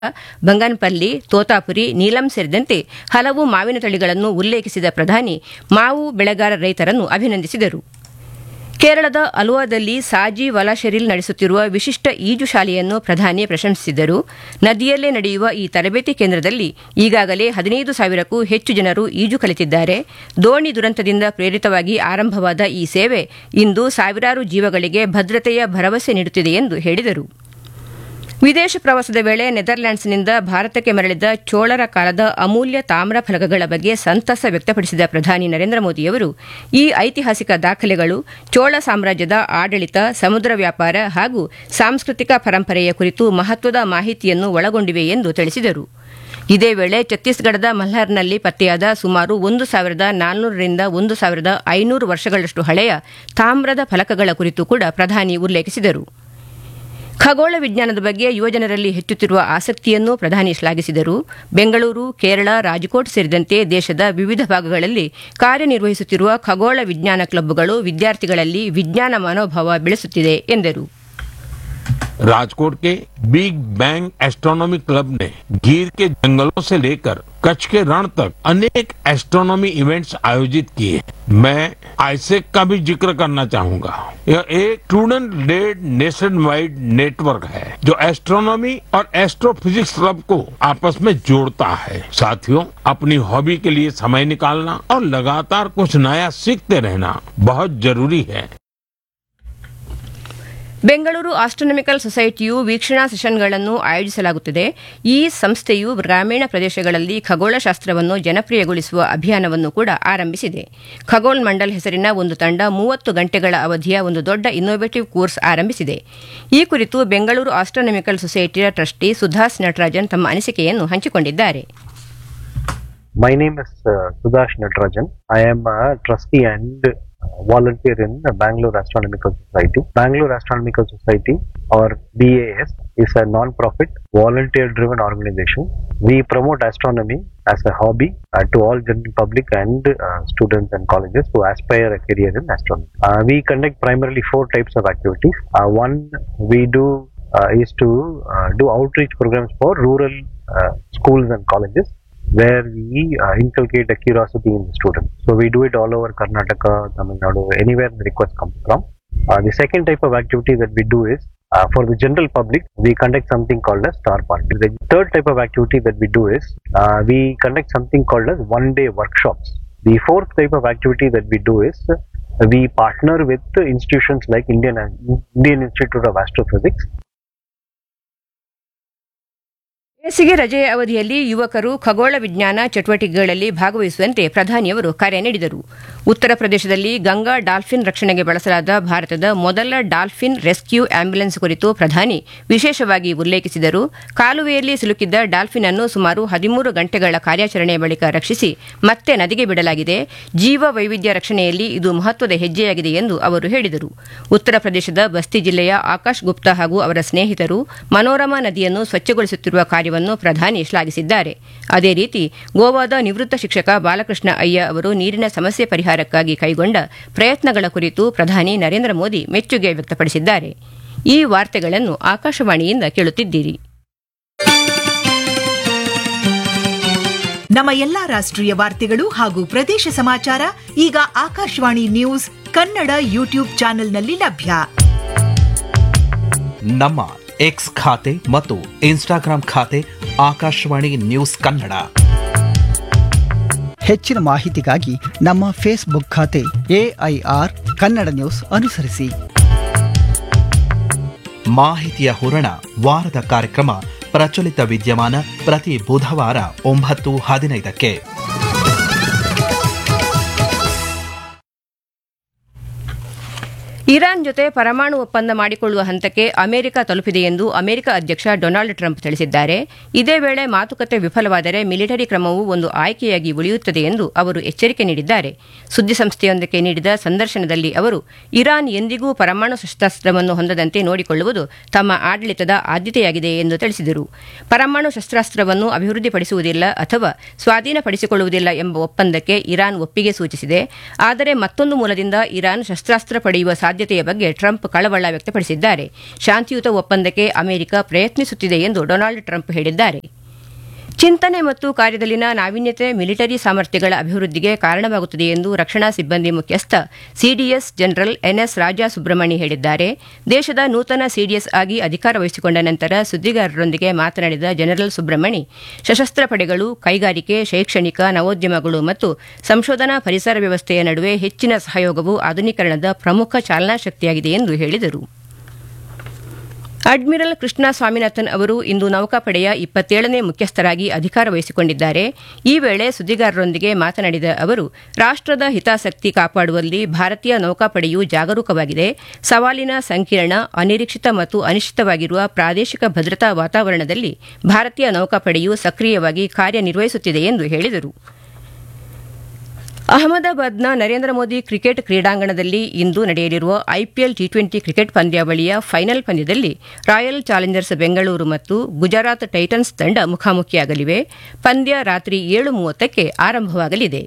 ಬಂಗನ್ಪಲ್ಲಿ, ತೋತಾಪುರಿ, ನೀಲಂ ಸೇರಿದಂತೆ ಹಲವು ಮಾವಿನ ತಳಿಗಳನ್ನು ಉಲ್ಲೇಖಿಸಿದ ಪ್ರಧಾನಿ ಮಾವು ಬೆಳೆಗಾರ ರೈತರನ್ನು ಅಭಿನಂದಿಸಿದರು. ಕೇರಳದ ಅಲುವಾದಲ್ಲಿ ಸಾಜಿ ವಲಾಶೆರಿಲ್ ನಡೆಸುತ್ತಿರುವ ವಿಶಿಷ್ಟ ಈಜು ಶಾಲೆಯನ್ನು ಪ್ರಧಾನಿ ಪ್ರಶಂಸಿಸಿದರು. ನದಿಯಲ್ಲೇ ನಡೆಯುವ ಈ ತರಬೇತಿ ಕೇಂದ್ರದಲ್ಲಿ ಈಗಾಗಲೇ 15,000ಕ್ಕೂ ಹೆಚ್ಚು ಜನರು ಈಜು ಕಲಿತಿದ್ದಾರೆ. ದೋಣಿ ದುರಂತದಿಂದ ಪ್ರೇರಿತವಾಗಿ ಆರಂಭವಾದ ಈ ಸೇವೆ ಇಂದು ಸಾವಿರಾರು ಜೀವಗಳಿಗೆ ಭದ್ರತೆಯ ಭರವಸೆ ನೀಡುತ್ತಿದೆ ಎಂದು ಹೇಳಿದರು. ವಿದೇಶ ಪ್ರವಾಸದ ವೇಳೆ ನೆದರ್ಲ್ಯಾಂಡ್ಸ್ನಿಂದ ಭಾರತಕ್ಕೆ ಮರಳಿದ ಚೋಳರ ಕಾಲದ ಅಮೂಲ್ಯ ತಾಮ್ರ ಫಲಕಗಳ ಬಗ್ಗೆ ಸಂತಸ ವ್ಯಕ್ತಪಡಿಸಿದ ಪ್ರಧಾನಿ ನರೇಂದ್ರ ಮೋದಿಯವರು ಈ ಐತಿಹಾಸಿಕ ದಾಖಲೆಗಳು ಚೋಳ ಸಾಮ್ರಾಜ್ಯದ ಆಡಳಿತ, ಸಮುದ್ರ ವ್ಯಾಪಾರ ಹಾಗೂ ಸಾಂಸ್ಕೃತಿಕ ಪರಂಪರೆಯ ಕುರಿತು ಮಹತ್ವದ ಮಾಹಿತಿಯನ್ನು ಒಳಗೊಂಡಿವೆ ಎಂದು ತಿಳಿಸಿದರು. ಇದೇ ವೇಳೆ ಛತ್ತೀಸ್ಗಢದ ಮಲ್ಹಾರ್ನಲ್ಲಿ ಪತ್ತೆಯಾದ ಸುಮಾರು 1,400ರಿಂದ 1,500 ವರ್ಷಗಳಷ್ಟು ಹಳೆಯ ತಾಮ್ರದ ಫಲಕಗಳ ಕುರಿತು ಕೂಡ ಪ್ರಧಾನಿ ಉಲ್ಲೇಖಿಸಿದರು. ಖಗೋಳ ವಿಜ್ಞಾನದ ಬಗ್ಗೆ ಯುವಜನರಲ್ಲಿ ಹೆಚ್ಚುತ್ತಿರುವ ಆಸಕ್ತಿಯನ್ನು ಪ್ರಧಾನಿ ಶ್ಲಾಘಿಸಿದರು. ಬೆಂಗಳೂರು, ಕೇರಳ, ರಾಜ್ಕೋಟ್ ಸೇರಿದಂತೆ ದೇಶದ ವಿವಿಧ ಭಾಗಗಳಲ್ಲಿ ಕಾರ್ಯನಿರ್ವಹಿಸುತ್ತಿರುವ ಖಗೋಳ ವಿಜ್ಞಾನ ಕ್ಲಬ್ಗಳು ವಿದ್ಯಾರ್ಥಿಗಳಲ್ಲಿ ವಿಜ್ಞಾನ ಮನೋಭಾವ ಬೆಳೆಸುತ್ತಿದೆ ಎಂದರು. राजकोट के बिग बैंग एस्ट्रोनॉमी क्लब ने गिर के जंगलों से लेकर कच्छ के रण तक अनेक एस्ट्रोनॉमी इवेंट्स आयोजित किए. मैं आईसेक का भी जिक्र करना चाहूंगा. यह एक student lead nation wide network है जो एस्ट्रोनॉमी और एस्ट्रोफिजिक्स क्लब को आपस में जोड़ता है. साथियों, अपनी हॉबी के लिए समय निकालना और लगातार कुछ नया सीखते रहना बहुत जरूरी है. ಬೆಂಗಳೂರು ಆಸ್ಟ್ರೋನಾಮಿಕಲ್ ಸೊಸೈಟಿಯು ವೀಕ್ಷಣಾ ಸೆಷನ್ಗಳನ್ನು ಆಯೋಜಿಸಲಾಗುತ್ತದೆ. ಈ ಸಂಸ್ಥೆಯು ಗ್ರಾಮೀಣ ಪ್ರದೇಶಗಳಲ್ಲಿ ಖಗೋಳಶಾಸ್ತ್ರವನ್ನು ಜನಪ್ರಿಯಗೊಳಿಸುವ ಅಭಿಯಾನವನ್ನು ಕೂಡ ಆರಂಭಿಸಿದೆ. ಖಗೋಳ್ ಮಂಡಲ್ ಹೆಸರಿನ ಒಂದು ತಂಡ 30 ಗಂಟೆಗಳ ಅವಧಿಯ ಒಂದು ದೊಡ್ಡ ಇನ್ನೋವೇಟಿವ್ ಕೋರ್ಸ್ ಆರಂಭಿಸಿದೆ. ಈ ಕುರಿತು ಬೆಂಗಳೂರು ಆಸ್ಟ್ರೋನಾಮಿಕಲ್ ಸೊಸೈಟಿಯ ಟ್ರಸ್ಟಿ ಸುಧಾಸ್ ನಟರಾಜನ್ ತಮ್ಮ ಅನಿಸಿಕೆಯನ್ನು ಹಂಚಿಕೊಂಡಿದ್ದಾರೆ. My name is Sudash Natarajan. I am a trustee and volunteer in the Bangalore Astronomical Society. Bangalore Astronomical Society, or BAS, is a non-profit, volunteer-driven organization. We promote astronomy as a hobby to all general public and students and colleges who aspire a career in astronomy. We conduct primarily 4 types of activities. One we do is to do outreach programs for rural schools and colleges, where we inculcate a curiosity in the students. So we do it all over Karnataka, Tamil Nadu, anywhere the request comes from. The second type of activity that we do is for the general public, we conduct something called as Star Party. The third type of activity that we do is we conduct something called as one-day workshops. The fourth type of activity that we do is we partner with institutions like Indian Institute of Astrophysics. ಬೇಸಿಗೆ ರಜೆಯ ಅವಧಿಯಲ್ಲಿ ಯುವಕರು ಖಗೋಳ ವಿಜ್ಞಾನ ಚಟುವಟಿಕೆಗಳಲ್ಲಿ ಭಾಗವಹಿಸುವಂತೆ ಪ್ರಧಾನಿಯವರು ಕರೆ ನೀಡಿದರು. ಉತ್ತರ ಪ್ರದೇಶದಲ್ಲಿ ಗಂಗಾ ಡಾಲ್ಫಿನ್ ರಕ್ಷಣೆಗೆ ಬಳಸಲಾದ ಭಾರತದ ಮೊದಲ ಡಾಲ್ಫಿನ್ ರೆಸ್ಕ್ಯೂ ಆಂಬ್ಯುಲೆನ್ಸ್ ಕುರಿತು ಪ್ರಧಾನಿ ವಿಶೇಷವಾಗಿ ಉಲ್ಲೇಖಿಸಿದರು. ಕಾಲುವೆಯಲ್ಲಿ ಸಿಲುಕಿದ್ದ ಡಾಲ್ಫಿನ್ ಅನ್ನು ಸುಮಾರು 13 ಗಂಟೆಗಳ ಕಾರ್ಯಾಚರಣೆಯ ಬಳಿಕ ರಕ್ಷಿಸಿ ಮತ್ತೆ ನದಿಗೆ ಬಿಡಲಾಗಿದೆ. ಜೀವ ವೈವಿಧ್ಯ ರಕ್ಷಣೆಯಲ್ಲಿ ಇದು ಮಹತ್ವದ ಹೆಜ್ಜೆಯಾಗಿದೆ ಎಂದು ಅವರು ಹೇಳಿದರು. ಉತ್ತರ ಪ್ರದೇಶದ ಬಸ್ತಿ ಜಿಲ್ಲೆಯ ಆಕಾಶ್ ಗುಪ್ತಾ ಹಾಗೂ ಅವರ ಸ್ನೇಹಿತರು ಮನೋರಮಾ ನದಿಯನ್ನು ಸ್ವಚ್ಛಗೊಳಿಸುತ್ತಿರುವ ಕಾರ್ಯವನ್ನು ಪ್ರಧಾನಿ ಶ್ಲಾಘಿಸಿದ್ದಾರೆ. ಅದೇ ರೀತಿ ಗೋವಾದ ನಿವೃತ್ತ ಶಿಕ್ಷಕ ಬಾಲಕೃಷ್ಣ ಅಯ್ಯ ಅವರು ನೀರಿನ ಸಮಸ್ಯೆ ಪರಿಹಾರಕ್ಕಾಗಿ ಕೈಗೊಂಡ ಪ್ರಯತ್ನಗಳ ಕುರಿತು ಪ್ರಧಾನಿ ನರೇಂದ್ರ ಮೋದಿ ಮೆಚ್ಚುಗೆ ವ್ಯಕ್ತಪಡಿಸಿದ್ದಾರೆ. ಈ ವಾರ್ತೆಗಳನ್ನು ಆಕಾಶವಾಣಿಯಿಂದ ಕೇಳುತ್ತಿದ್ದೀರಿ. ನಮ್ಮ ಎಲ್ಲಾ ರಾಷ್ಟ್ರೀಯ ವಾರ್ತೆಗಳು ಹಾಗೂ ಪ್ರದೇಶ ಸಮಾಚಾರ ಈಗ ಆಕಾಶವಾಣಿ ನ್ಯೂಸ್ ಕನ್ನಡ ಯೂಟ್ಯೂಬ್ ಚಾನೆಲ್ನಲ್ಲಿ ಲಭ್ಯ. ನಮ್ಮ ಎಕ್ಸ್ ಖಾತೆ ಮತ್ತು ಇನ್ಸ್ಟಾಗ್ರಾಂ ಖಾತೆ ಆಕಾಶವಾಣಿ ನ್ಯೂಸ್ ಕನ್ನಡ. ಹೆಚ್ಚಿನ ಮಾಹಿತಿಗಾಗಿ ನಮ್ಮ ಫೇಸ್ಬುಕ್ ಖಾತೆ AIR ಕನ್ನಡ ನ್ಯೂಸ್ ಅನುಸರಿಸಿ. ಮಾಹಿತಿಯ ಹೂರಣ ವಾರದ ಕಾರ್ಯಕ್ರಮ ಪ್ರಚಲಿತ ವಿದ್ಯಮಾನ ಪ್ರತಿ ಬುಧವಾರ 9:15ಕ್ಕೆ. ಇರಾನ್ ಜೊತೆ ಪರಮಾಣು ಒಪ್ಪಂದ ಮಾಡಿಕೊಳ್ಳುವ ಹಂತಕ್ಕೆ ಅಮೆರಿಕ ತಲುಪಿದೆ ಎಂದು ಅಮೆರಿಕ ಅಧ್ಯಕ್ಷ ಡೊನಾಲ್ಡ್ ಟ್ರಂಪ್ ತಿಳಿಸಿದ್ದಾರೆ. ಇದೇ ವೇಳೆ ಮಾತುಕತೆ ವಿಫಲವಾದರೆ ಮಿಲಿಟರಿ ಕ್ರಮವು ಒಂದು ಆಯ್ಕೆಯಾಗಿ ಉಳಿಯುತ್ತದೆ ಎಂದು ಅವರು ಎಚ್ಚರಿಕೆ ನೀಡಿದ್ದಾರೆ. ಸುದ್ದಿಸಂಸ್ಥೆಯೊಂದಕ್ಕೆ ನೀಡಿದ ಸಂದರ್ಶನದಲ್ಲಿ ಅವರು ಇರಾನ್ ಎಂದಿಗೂ ಪರಮಾಣು ಶಸ್ತ್ರಾಸ್ತ್ರವನ್ನು ಹೊಂದದಂತೆ ನೋಡಿಕೊಳ್ಳುವುದು ತಮ್ಮ ಆಡಳಿತದ ಆದ್ಯತೆಯಾಗಿದೆ ಎಂದು ತಿಳಿಸಿದರು. ಪರಮಾಣು ಶಸ್ತ್ರಾಸ್ತ್ರವನ್ನು ಅಭಿವೃದ್ಧಿಪಡಿಸುವುದಿಲ್ಲ ಅಥವಾ ಸ್ವಾಧೀನಪಡಿಸಿಕೊಳ್ಳುವುದಿಲ್ಲ ಎಂಬ ಒಪ್ಪಂದಕ್ಕೆ ಇರಾನ್ ಒಪ್ಪಿಗೆ ಸೂಚಿಸಿದೆ. ಆದರೆ ಮತ್ತೊಂದು ಮೂಲದಿಂದ ಇರಾನ್ ಶಸ್ತ್ರಾಸ್ತ್ರ ಪಡೆಯುವ ಸಾಧ್ಯತೆ ಸಾಧ್ಯತೆಯ ಬಗ್ಗೆ ಟ್ರಂಪ್ ಕಳವಳ ವ್ಯಕ್ತಪಡಿಸಿದ್ದಾರೆ. ಶಾಂತಿಯುತ ಒಪ್ಪಂದಕ್ಕೆ ಅಮೆರಿಕ ಪ್ರಯತ್ನಿಸುತ್ತಿದೆ ಎಂದು ಡೊನಾಲ್ಡ್ ಟ್ರಂಪ್ ಹೇಳಿದ್ದಾರೆ. ಚಿಂತನೆ ಮತ್ತು ಕಾರ್ಯದಲ್ಲಿನ ನಾವೀನ್ಯತೆ ಮಿಲಿಟರಿ ಸಾಮರ್ಥ್ಯಗಳ ಅಭಿವೃದ್ಧಿಗೆ ಕಾರಣವಾಗುತ್ತದೆ ಎಂದು ರಕ್ಷಣಾ ಸಿಬ್ಬಂದಿ ಮುಖ್ಯಸ್ಥ CDS general N S Raja Subramani ಹೇಳಿದ್ದಾರೆ. ದೇಶದ ನೂತನ ಸಿಡಿಎಸ್ ಆಗಿ ಅಧಿಕಾರ ವಹಿಸಿಕೊಂಡ ನಂತರ ಸುದ್ದಿಗಾರರೊಂದಿಗೆ ಮಾತನಾಡಿದ ಜನರಲ್ ಸುಬ್ರಹ್ಮಣಿ, ಸಶಸ್ತ್ರ ಪಡೆಗಳು, ಕೈಗಾರಿಕೆ, ಶೈಕ್ಷಣಿಕ, ನವೋದ್ಯಮಗಳು ಮತ್ತು ಸಂಶೋಧನಾ ಪರಿಸರ ವ್ಯವಸ್ಥೆಯ ನಡುವೆ ಹೆಚ್ಚಿನ ಸಹಯೋಗವು ಆಧುನೀಕರಣದ ಪ್ರಮುಖ ಚಾಲನಾ ಶಕ್ತಿಯಾಗಿದೆ ಎಂದು ಹೇಳಿದರು. ಅಡ್ಮಿರಲ್ ಕೃಷ್ಣ ಸ್ವಾಮಿನಾಥನ್ ಅವರು ಇಂದು ನೌಕಾಪಡೆಯ 27ನೇ ಮುಖ್ಯಸ್ಥರಾಗಿ ಅಧಿಕಾರ ವಹಿಸಿಕೊಂಡಿದ್ದಾರೆ. ಈ ವೇಳೆ ಸುದ್ದಿಗಾರರೊಂದಿಗೆ ಮಾತನಾಡಿದ ಅವರು, ರಾಷ್ಟದ ಹಿತಾಸಕ್ತಿ ಕಾಪಾಡುವಲ್ಲಿ ಭಾರತೀಯ ನೌಕಾಪಡೆಯು ಜಾಗರೂಕವಾಗಿದೆ. ಸವಾಲಿನ, ಸಂಕೀರ್ಣ, ಅನಿರೀಕ್ಷಿತ ಮತ್ತು ಅನಿಶ್ಚಿತವಾಗಿರುವ ಪ್ರಾದೇಶಿಕ ಭದ್ರತಾ ವಾತಾವರಣದಲ್ಲಿ ಭಾರತೀಯ ನೌಕಾಪಡೆಯು ಸಕ್ರಿಯವಾಗಿ ಕಾರ್ಯನಿರ್ವಹಿಸುತ್ತಿದೆ ಎಂದು ಹೇಳಿದರು. ಅಹಮದಾಬಾದ್ನ ನರೇಂದ್ರ ಮೋದಿ ಕ್ರಿಕೆಟ್ ಕ್ರೀಡಾಂಗಣದಲ್ಲಿ ಇಂದು ನಡೆಯಲಿರುವ ಐಪಿಎಲ್ ಟಿ20 ಕ್ರಿಕೆಟ್ ಪಂದ್ಯಾವಳಿಯ ಫೈನಲ್ ಪಂದ್ಯದಲ್ಲಿ ರಾಯಲ್ ಚಾಲೆಂಜರ್ಸ್ ಬೆಂಗಳೂರು ಮತ್ತು ಗುಜರಾತ್ ಟೈಟನ್ಸ್ ತಂಡ ಮುಖಾಮುಖಿಯಾಗಲಿವೆ. ಪಂದ್ಯ ರಾತ್ರಿ 7:30ಕ್ಕೆ ಆರಂಭವಾಗಲಿದೆ.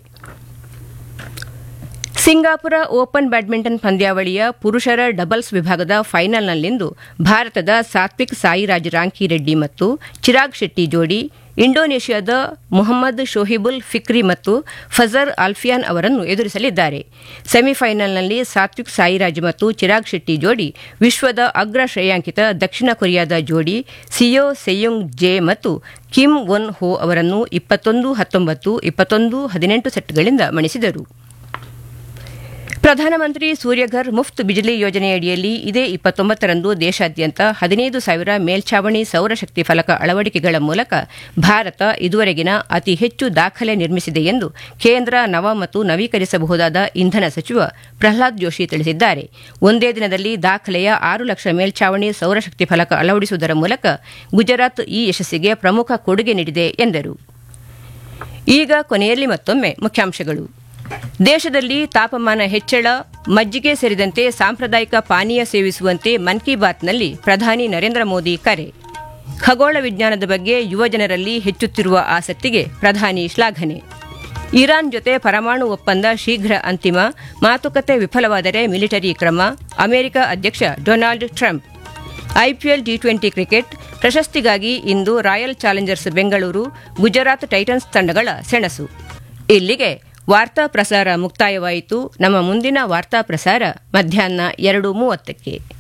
ಸಿಂಗಾಪುರ ಓಪನ್ ಬ್ಯಾಡ್ಮಿಂಟನ್ ಪಂದ್ಯಾವಳಿಯ ಪುರುಷರ ಡಬಲ್ಸ್ ವಿಭಾಗದ ಫೈನಲ್ನಲ್ಲಿಂದು ಭಾರತದ ಸಾತ್ವಿಕ್ ಸಾಯಿರಾಜ್ ರಾಂಕಿರೆಡ್ಡಿ ಮತ್ತು ಚಿರಾಗ್ ಶೆಟ್ಟಿ ಜೋಡಿ ಇಂಡೋನೇಷ್ಯಾದ ಮೊಹಮ್ಮದ್ ಶೋಹಿಬುಲ್ ಫಿಕ್ರಿ ಮತ್ತು ಫಜರ್ ಅಲ್ಫಿಯಾನ್ ಅವರನ್ನು ಎದುರಿಸಲಿದ್ದಾರೆ. ಸೆಮಿಫೈನಲ್ನಲ್ಲಿ ಸಾತ್ವಿಕ್ ಸಾಯಿರಾಜ್ ಮತ್ತು ಚಿರಾಗ್ ಶೆಟ್ಟಿ ಜೋಡಿ ವಿಶ್ವದ ಅಗ್ರ ಶ್ರೇಯಾಂಕಿತ ದಕ್ಷಿಣ ಕೊರಿಯಾದ ಜೋಡಿ ಸಿಯೋ ಸೆಯುಂಗ್ ಜೆ ಮತ್ತು ಕಿಮ್ ವೊನ್ ಹೋ ಅವರನ್ನು 21-19, 21-18 ಸೆಟ್ಗಳಿಂದ ಮಣಿಸಿದರು. ಪ್ರಧಾನಮಂತ್ರಿ ಸೂರ್ಯಘರ್ ಮುಫ್ತ್ ಬಿಜ್ಲಿ ಯೋಜನೆಯಡಿಯಲ್ಲಿ ಇದೇ 29ರಂದು ದೇಶಾದ್ಯಂತ 15,000 ಮೇಲ್ಛಾವಣಿ ಸೌರಶಕ್ತಿ ಫಲಕ ಅಳವಡಿಕೆಗಳ ಮೂಲಕ ಭಾರತ ಇದುವರೆಗಿನ ಅತಿ ಹೆಚ್ಚು ದಾಖಲೆ ನಿರ್ಮಿಸಿದೆ ಎಂದು ಕೇಂದ್ರ ನವ ಮತ್ತು ನವೀಕರಿಸಬಹುದಾದ ಇಂಧನ ಸಚಿವ ಪ್ರಹ್ಲಾದ್ ಜೋಶಿ ತಿಳಿಸಿದ್ದಾರೆ. ಒಂದೇ ದಿನದಲ್ಲಿ ದಾಖಲೆಯ 6 ಲಕ್ಷ ಮೇಲ್ಛಾವಣಿ ಸೌರಶಕ್ತಿ ಫಲಕ ಅಳವಡಿಸುವುದರ ಮೂಲಕ ಗುಜರಾತ್ ಈ ಯಶಸ್ಸಿಗೆ ಪ್ರಮುಖ ಕೊಡುಗೆ ನೀಡಿದೆ ಎಂದರು. ಈಗ ಕೊನೆಯಲ್ಲಿ ಮತ್ತೊಮ್ಮೆ ಮುಖ್ಯಾಂಶಗಳು. ದೇಶದಲ್ಲಿ ತಾಪಮಾನ ಹೆಚ್ಚಳ, ಮಜ್ಜಿಗೆ ಸೇರಿದಂತೆ ಸಾಂಪ್ರದಾಯಿಕ ಪಾನೀಯ ಸೇವಿಸುವಂತೆ ಮನ್ ಕಿ ಬಾತ್ನಲ್ಲಿ ಪ್ರಧಾನಿ ನರೇಂದ್ರ ಮೋದಿ ಕರೆ. ಖಗೋಳ ವಿಜ್ಞಾನದ ಬಗ್ಗೆ ಯುವಜನರಲ್ಲಿ ಹೆಚ್ಚುತ್ತಿರುವ ಆಸಕ್ತಿಗೆ ಪ್ರಧಾನಿ ಶ್ಲಾಘನೆ. ಇರಾನ್ ಜೊತೆ ಪರಮಾಣು ಒಪ್ಪಂದ ಶೀಘ್ರ ಅಂತಿಮ, ಮಾತುಕತೆ ವಿಫಲವಾದರೆ ಮಿಲಿಟರಿ ಕ್ರಮ, ಅಮೆರಿಕ ಅಧ್ಯಕ್ಷ Donald Trump. IPL T20 cricket ಪ್ರಶಸ್ತಿಗಾಗಿ ಇಂದು royal Challengers Bengaluru, Gujarat Titans ತಂಡಗಳ ಸೆಣಸು. ಇಲ್ಲಿಗೆ ವಾರ್ತಾ ಪ್ರಸಾರ ಮುಕ್ತಾಯವಾಯಿತು. ನಮ್ಮ ಮುಂದಿನ ವಾರ್ತಾ ಪ್ರಸಾರ ಮಧ್ಯಾಹ್ನ 2:30ಕ್ಕೆ.